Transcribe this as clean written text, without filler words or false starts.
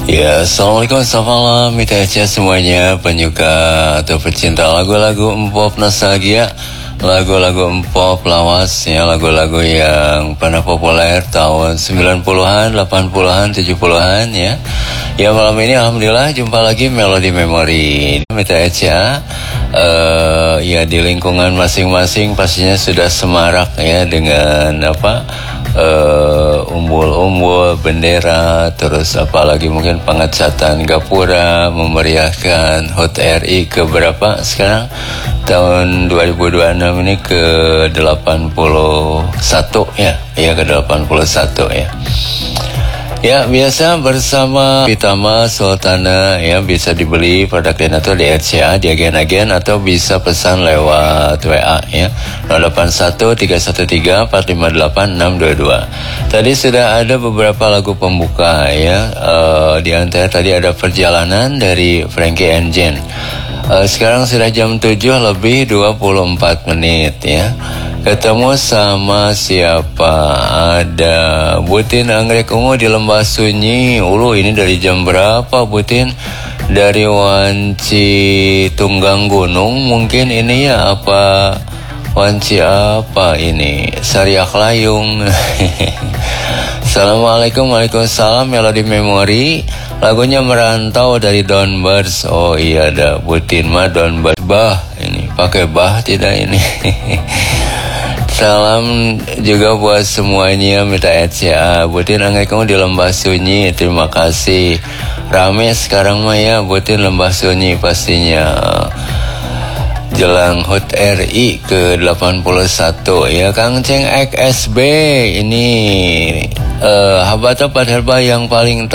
Ya, Assalamualaikum, selamat malam, Mita Echa semuanya, penyuka atau pecinta lagu-lagu pop nostalgia, lagu-lagu pop lawas, ya, lagu-lagu yang pernah populer tahun 90-an, 80-an, 70-an, ya. Ya, malam ini alhamdulillah jumpa lagi Melody Memory. Mita Echa, ya di lingkungan masing-masing pastinya sudah semarak ya dengan umbul-umbul bendera, terus apalagi mungkin pengecatan gapura, memeriahkan HUT RI ke berapa sekarang? Tahun 2026 ini ke 81 ya, ke 81 ya. Ya, biasa bersama Pitama Sultana ya, bisa dibeli produk Denatur di RCA di agen-agen atau bisa pesan lewat WA ya 081313458622. Tadi sudah ada beberapa lagu pembuka ya, di antara tadi ada Perjalanan dari Frankie Engine. Sekarang sudah jam 7:24 ya. Ketemu sama siapa? Ada Butin Anggrek Ungu di Lembah Sunyi. Ini dari jam berapa, Butin? Dari Wanci Tunggang Gunung mungkin ini ya, apa Wanci apa ini? Sariak Layung. Assalamualaikum, waalaikumsalam, Melody Memory. Lagunya Merantau dari Don Birds. Oh iya, ada Butin mah Don Birds. Ini pakai tidak ini. Salam juga buat semuanya, Mita Echa. Butin Anggrek kamu di Lembah Sunyi, terima kasih. Rame sekarang mah ya, Butin Lembah Sunyi pastinya. Jelang HUT RI ke 81 ya, Kang Ceng XSB ini Habata Padherba yang paling